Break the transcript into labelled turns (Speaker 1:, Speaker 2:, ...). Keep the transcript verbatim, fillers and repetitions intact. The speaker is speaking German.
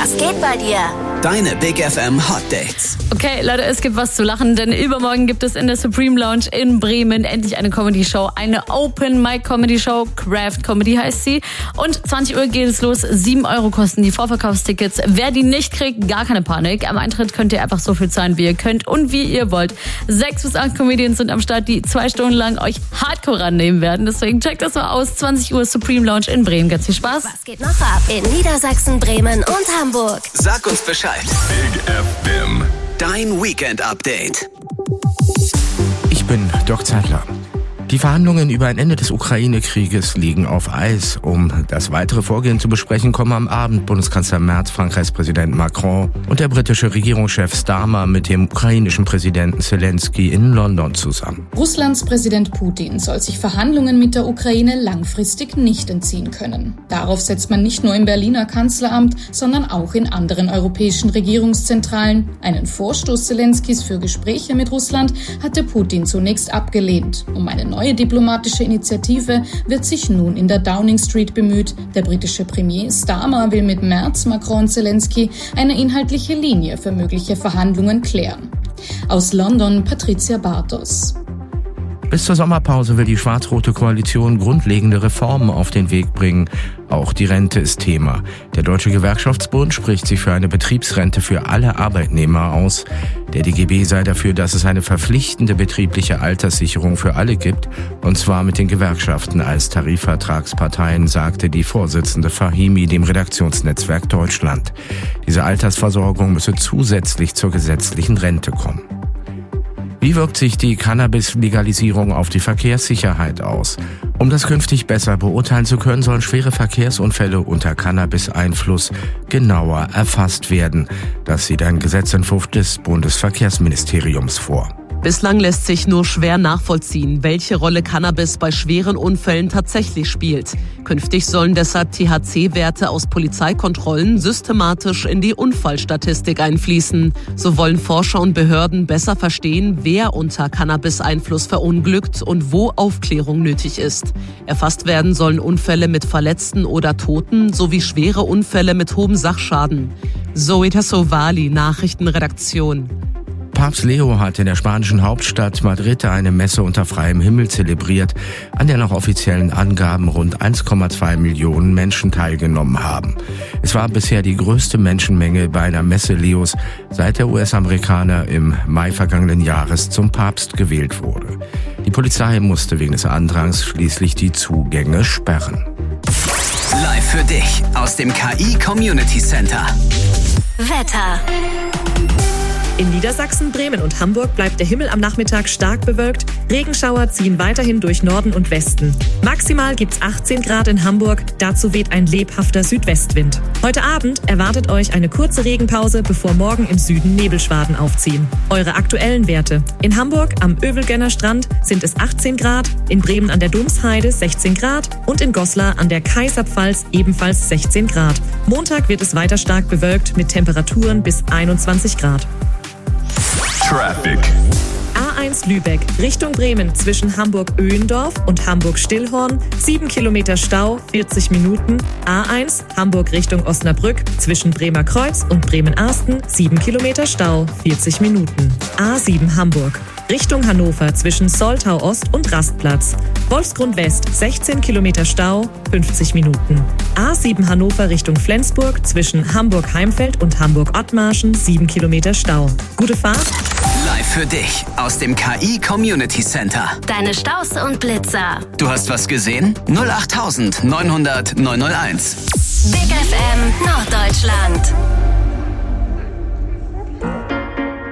Speaker 1: Was geht bei dir?
Speaker 2: Deine Big F M Hot Dates.
Speaker 3: Okay, Leute, es gibt was zu lachen, denn übermorgen gibt es in der Supreme Lounge in Bremen endlich eine Comedy-Show, eine Open-Mic-Comedy-Show, Craft Comedy heißt sie. Und zwanzig Uhr geht es los, sieben Euro kosten die Vorverkaufstickets. Wer die nicht kriegt, gar keine Panik. Am Eintritt könnt ihr einfach so viel zahlen, wie ihr könnt und wie ihr wollt. Sechs bis acht Comedians sind am Start, die zwei Stunden lang euch hardcore rannehmen werden. Deswegen checkt das mal aus, zwanzig Uhr Supreme Lounge in Bremen. Ganz viel Spaß.
Speaker 1: Was geht noch ab in Niedersachsen, Bremen und Hamburg?
Speaker 2: Sag uns Bescheid.
Speaker 4: Big F M.
Speaker 2: Dein Weekend-Update.
Speaker 5: Ich bin Doc Zeitler. Die Verhandlungen über ein Ende des Ukraine-Krieges liegen auf Eis. Um das weitere Vorgehen zu besprechen, kommen am Abend Bundeskanzler Merz, Frankreichs Präsident Macron und der britische Regierungschef Starmer mit dem ukrainischen Präsidenten Zelensky in London zusammen.
Speaker 6: Russlands Präsident Putin soll sich Verhandlungen mit der Ukraine langfristig nicht entziehen können. Darauf setzt man nicht nur im Berliner Kanzleramt, sondern auch in anderen europäischen Regierungszentralen. Einen Vorstoß Zelenskys für Gespräche mit Russland hatte Putin zunächst abgelehnt. Um eine neue diplomatische Initiative wird sich nun in der Downing Street bemüht. Der britische Premier Starmer will mit Merz, Macron und Zelensky eine inhaltliche Linie für mögliche Verhandlungen klären. Aus London Patricia Bartos.
Speaker 5: Bis zur Sommerpause will die schwarz-rote Koalition grundlegende Reformen auf den Weg bringen. Auch die Rente ist Thema. Der Deutsche Gewerkschaftsbund spricht sich für eine Betriebsrente für alle Arbeitnehmer aus. Der D G B sei dafür, dass es eine verpflichtende betriebliche Alterssicherung für alle gibt, und zwar mit den Gewerkschaften als Tarifvertragsparteien, sagte die Vorsitzende Fahimi dem Redaktionsnetzwerk Deutschland. Diese Altersversorgung müsse zusätzlich zur gesetzlichen Rente kommen. Wie wirkt sich die Cannabis-Legalisierung auf die Verkehrssicherheit aus? Um das künftig besser beurteilen zu können, sollen schwere Verkehrsunfälle unter Cannabis-Einfluss genauer erfasst werden. Das sieht ein Gesetzentwurf des Bundesverkehrsministeriums vor.
Speaker 7: Bislang lässt sich nur schwer nachvollziehen, welche Rolle Cannabis bei schweren Unfällen tatsächlich spielt. Künftig sollen deshalb T H C-Werte aus Polizeikontrollen systematisch in die Unfallstatistik einfließen. So wollen Forscher und Behörden besser verstehen, wer unter Cannabis-Einfluss verunglückt und wo Aufklärung nötig ist. Erfasst werden sollen Unfälle mit Verletzten oder Toten sowie schwere Unfälle mit hohem Sachschaden. Zoe Tassovali, Nachrichtenredaktion.
Speaker 5: Papst Leo hat in der spanischen Hauptstadt Madrid eine Messe unter freiem Himmel zelebriert, an der nach offiziellen Angaben rund eins Komma zwei Millionen Menschen teilgenommen haben. Es war bisher die größte Menschenmenge bei einer Messe Leos, seit der U S-Amerikaner im Mai vergangenen Jahres zum Papst gewählt wurde. Die Polizei musste wegen des Andrangs schließlich die Zugänge sperren.
Speaker 2: Live für dich aus dem K I Community Center.
Speaker 1: Wetter.
Speaker 8: In Niedersachsen, Bremen und Hamburg bleibt der Himmel am Nachmittag stark bewölkt. Regenschauer ziehen weiterhin durch Norden und Westen. Maximal gibt's achtzehn Grad in Hamburg. Dazu weht ein lebhafter Südwestwind. Heute Abend erwartet euch eine kurze Regenpause, bevor morgen im Süden Nebelschwaden aufziehen. Eure aktuellen Werte. In Hamburg am Övelgenner Strand sind es achtzehn Grad, in Bremen an der Domsheide sechzehn Grad und in Goslar an der Kaiserpfalz ebenfalls sechzehn Grad. Montag wird es weiter stark bewölkt mit Temperaturen bis einundzwanzig Grad.
Speaker 4: Traffic.
Speaker 8: A eins Lübeck Richtung Bremen zwischen Hamburg-Öhendorf und Hamburg-Stillhorn. sieben Kilometer Stau, vierzig Minuten. A eins Hamburg Richtung Osnabrück zwischen Bremer Kreuz und Bremen-Arsten. sieben Kilometer Stau, vierzig Minuten. A sieben Hamburg Richtung Hannover zwischen Soltau Ost und Rastplatz. Wolfsgrund West sechzehn Kilometer Stau, fünfzig Minuten. A sieben Hannover Richtung Flensburg zwischen Hamburg-Heimfeld und Hamburg-Ottmarschen. sieben Kilometer Stau. Gute Fahrt.
Speaker 2: Live für dich aus dem K I Community Center.
Speaker 1: Deine Staus und Blitzer.
Speaker 2: Du hast was gesehen? null acht neun null null neun null eins.
Speaker 1: Big F M Norddeutschland.